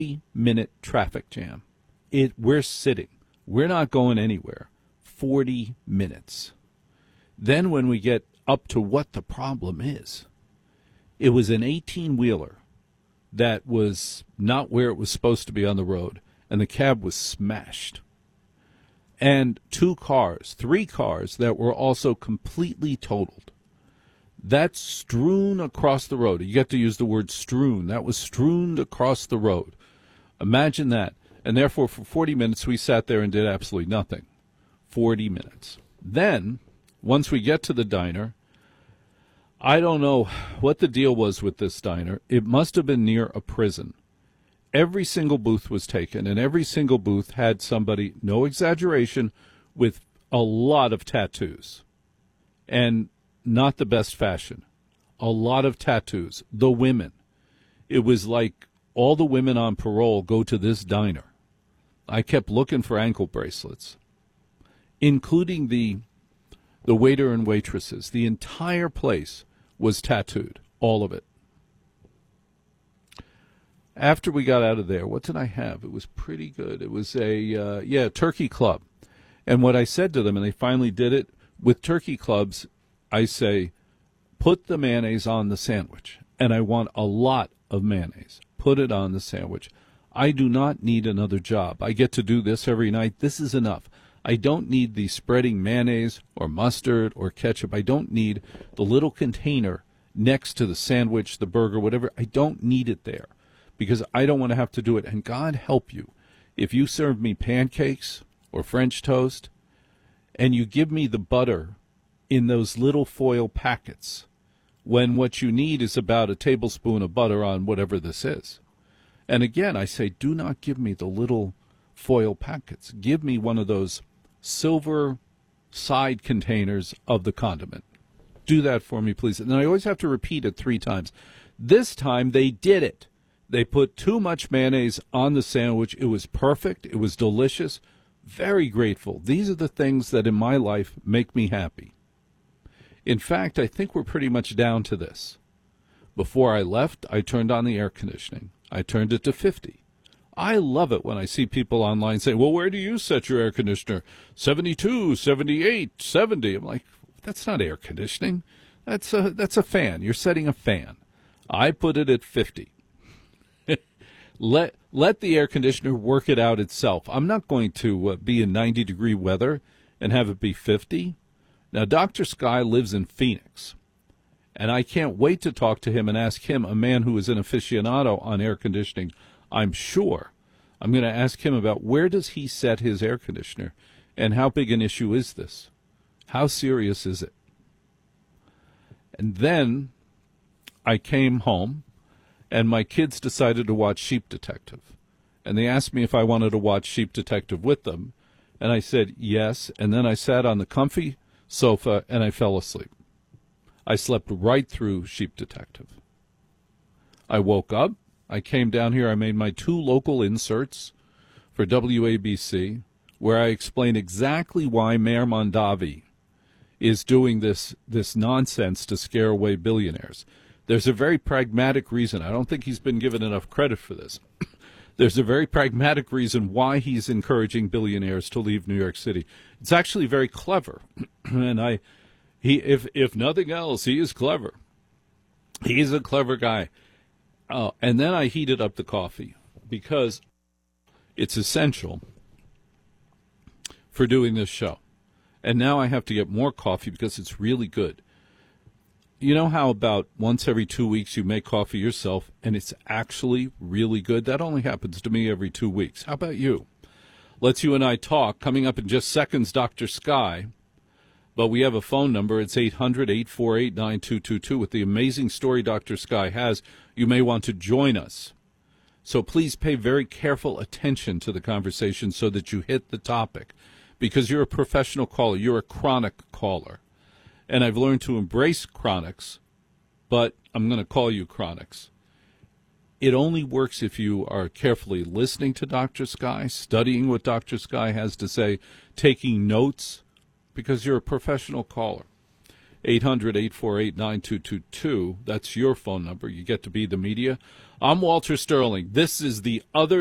40-minute traffic jam. We're sitting. We're not going anywhere. 40 minutes. Then when we get up to what the problem is, it was an 18-wheeler that was not where it was supposed to be on the road, and the cab was smashed. And three cars that were also completely totaled. That's strewn across the road. You get to use the word strewn. That was strewn across the road. Imagine that. And therefore, for 40 minutes, we sat there and did absolutely nothing. 40 minutes. Then, once we get to the diner, I don't know what the deal was with this diner. It must have been near a prison. Every single booth was taken, and every single booth had somebody, no exaggeration, with a lot of tattoos. And not the best fashion. A lot of tattoos. The women. It was like all the women on parole go to this diner. I kept looking for ankle bracelets, including the waiter and waitresses. The entire place was tattooed, all of it. After we got out of there, what did I have? It was pretty good. It was a turkey club. And what I said to them, and they finally did it, with turkey clubs, I say, put the mayonnaise on the sandwich. And I want a lot of mayonnaise. Put it on the sandwich. I do not need another job. I get to do this every night. This is enough. I don't need the spreading mayonnaise or mustard or ketchup. I don't need the little container next to the sandwich, the burger, whatever. I don't need it there because I don't want to have to do it. And God help you if you serve me pancakes or French toast and you give me the butter in those little foil packets when what you need is about a tablespoon of butter on whatever this is. And again, I say, do not give me the little foil packets. Give me one of those silver side containers of the condiment. Do that for me, please. And I always have to repeat it 3 times. This time they did it. They put too much mayonnaise on the sandwich. It was perfect. It was delicious. Very grateful. These are the things that in my life make me happy. In fact, I think we're pretty much down to this. Before I left, I turned on the air conditioning. I turned it to 50. I love it when I see people online saying, well, where do you set your air conditioner? 72, 78, 70. I'm like, that's not air conditioning. That's a fan. You're setting a fan. I put it at 50. Let the air conditioner work it out itself. I'm not going to be in 90-degree weather and have it be 50. Now, Dr. Sky lives in Phoenix, and I can't wait to talk to him and ask him, a man who is an aficionado on air conditioning, I'm sure. I'm going to ask him about where does he set his air conditioner and how big an issue is this? How serious is it? And then I came home, and my kids decided to watch Sheep Detective. And they asked me if I wanted to watch Sheep Detective with them, and I said yes, and then I sat on the comfy sofa and I fell asleep. I slept right through Sheep Detective. I woke up. I came down here. I made my 2 local inserts for WABC where I explain exactly why Mayor Mondavi is doing this nonsense to scare away billionaires. There's a very pragmatic reason. I don't think he's been given enough credit for this. There's a very pragmatic reason why he's encouraging billionaires to leave New York City. It's actually very clever. And if nothing else, he is clever. He's a clever guy. And then I heated up the coffee because it's essential for doing this show. And now I have to get more coffee because it's really good. You know how about once every 2 weeks you make coffee yourself and it's actually really good? That only happens to me every 2 weeks. How about you? Let's you and I talk. Coming up in just seconds, Dr. Sky. But we have a phone number. It's 800-848-9222. With the amazing story Dr. Sky has, you may want to join us. So please pay very careful attention to the conversation so that you hit the topic. Because you're a professional caller. You're a chronic caller. And I've learned to embrace chronics, but I'm going to call you chronics. It only works if you are carefully listening to Dr. Sky, studying what Dr. Sky has to say, taking notes, because you're a professional caller. 800-848-9222. That's your phone number. You get to be the media. I'm Walter Sterling. This is the other